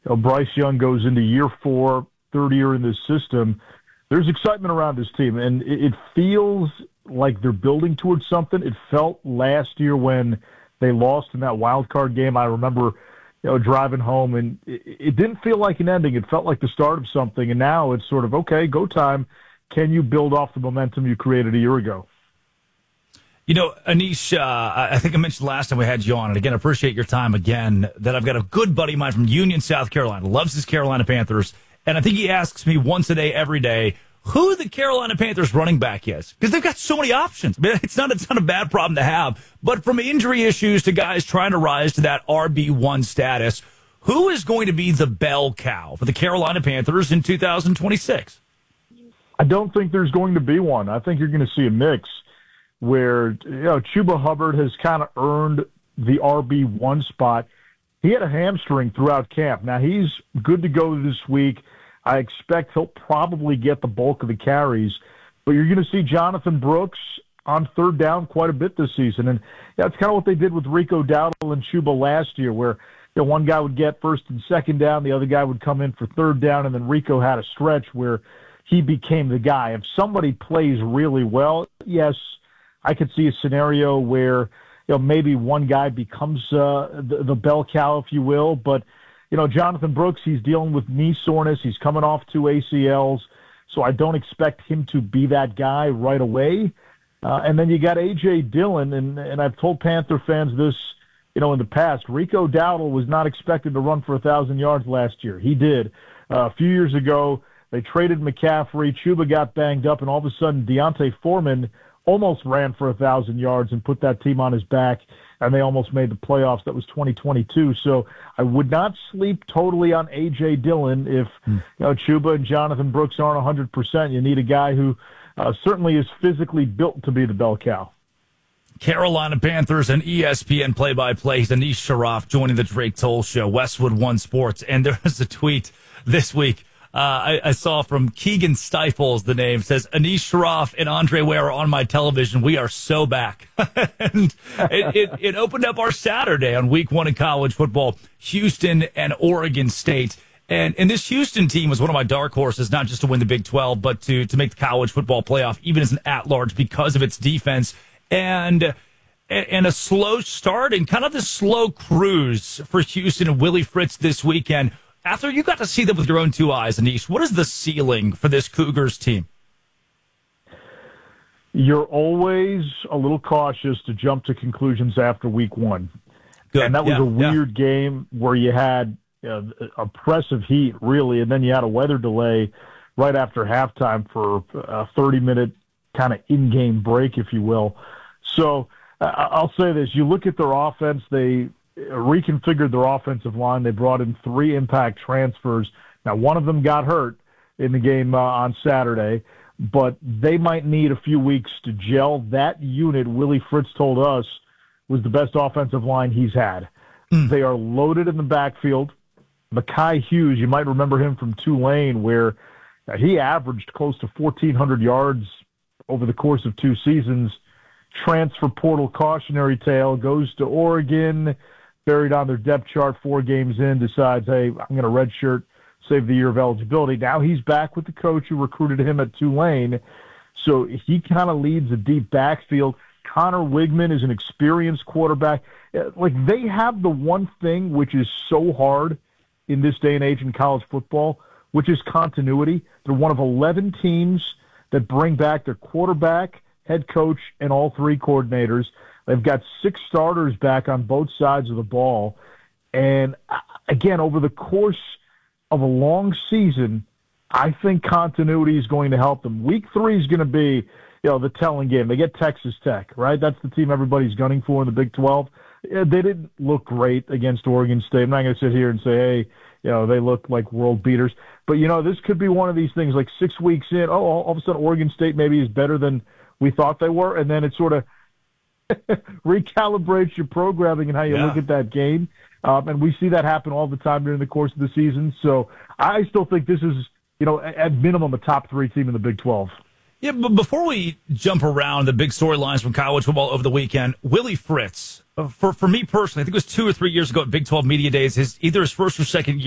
Bryce Young goes into year 4, third year in this system. There's excitement around this team, and it feels like they're building towards something. It felt last year when they lost in that wild card game. I remember driving home, and it didn't feel like an ending. It felt like the start of something, and now it's sort of, okay, go time. Can you build off the momentum you created a year ago? Anish, I think I mentioned last time we had you on, and again, appreciate your time again, that I've got a good buddy of mine from Union, South Carolina, loves his Carolina Panthers, and I think he asks me once a day, every day, who the Carolina Panthers running back is. Because they've got so many options. I mean, it's not a bad problem to have, but from injury issues to guys trying to rise to that RB1 status, who is going to be the bell cow for the Carolina Panthers in 2026? I don't think there's going to be one. I think you're going to see a mix where Chuba Hubbard has kind of earned the RB1 spot. He had a hamstring throughout camp. Now, he's good to go this week. I expect he'll probably get the bulk of the carries. But you're going to see Jonathan Brooks on third down quite a bit this season. And that's kind of what they did with Rico Dowdle and Chuba last year, where one guy would get first and second down, the other guy would come in for third down, and then Rico had a stretch where he became the guy. If somebody plays really well, yes, I could see a scenario where maybe one guy becomes the bell cow, if you will. But Jonathan Brooks, he's dealing with knee soreness. He's coming off 2 ACLs, so I don't expect him to be that guy right away. And then you got A.J. Dillon, and I've told Panther fans this, in the past. Rico Dowdle was not expected to run for 1,000 yards last year. He did. A few years ago, they traded McCaffrey. Chuba got banged up, and all of a sudden, Deontay Foreman almost ran for 1,000 yards and put that team on his back, and they almost made the playoffs. That was 2022. So I would not sleep totally on A.J. Dillon if Chuba and Jonathan Brooks aren't 100%. You need a guy who certainly is physically built to be the bell cow. Carolina Panthers and ESPN play-by-play. Anish Shroff joining the Drake Toll Show, Westwood One Sports. And there was a tweet this week I saw from Keegan Stifles, the name, says, Anish Shroff and Andre Ware are on my television. We are so back. And it opened up our Saturday on week 1 in college football, Houston and Oregon State. And this Houston team was one of my dark horses, not just to win the Big 12, but to make the college football playoff, even as an at-large, because of its defense. And a slow start and kind of the slow cruise for Houston and Willie Fritz this weekend. After you got to see them with your own 2 eyes, Anish, what is the ceiling for this Cougars team? You're always a little cautious to jump to conclusions after week 1. Good. And that was a weird game where you had oppressive heat, really, and then you had a weather delay right after halftime for a 30-minute kind of in-game break, if you will. So I'll say this. You look at their offense, they reconfigured their offensive line. They brought in 3 impact transfers. Now, one of them got hurt in the game on Saturday, but they might need a few weeks to gel. That unit, Willie Fritz told us, was the best offensive line he's had. They are loaded in the backfield. Mekhi Hughes, you might remember him from Tulane, where he averaged close to 1,400 yards over the course of 2 seasons. Transfer portal cautionary tale, goes to Oregon, buried on their depth chart 4 games in, decides, hey, I'm going to redshirt, save the year of eligibility. Now he's back with the coach who recruited him at Tulane. So he kind of leads a deep backfield. Connor Wigman is an experienced quarterback. Like, they have the one thing which is so hard in this day and age in college football, which is continuity. They're one of 11 teams that bring back their quarterback, head coach, and all 3 coordinators. They've got 6 starters back on both sides of the ball. And, again, over the course of a long season, I think continuity is going to help them. Week 3 is going to be, the telling game. They get Texas Tech, right? That's the team everybody's gunning for in the Big 12. They didn't look great against Oregon State. I'm not going to sit here and say, hey, they look like world beaters. But, this could be one of these things, like 6 weeks in, all of a sudden Oregon State maybe is better than we thought they were, and then it sort of recalibrates your programming and how you look at that game. And we see that happen all the time during the course of the season. So I still think this is, at minimum, a top 3 team in the Big 12. Yeah, but before we jump around the big storylines from college football over the weekend, Willie Fritz, for me personally, I think it was 2 or 3 years ago at Big 12 Media Days, either his first or second year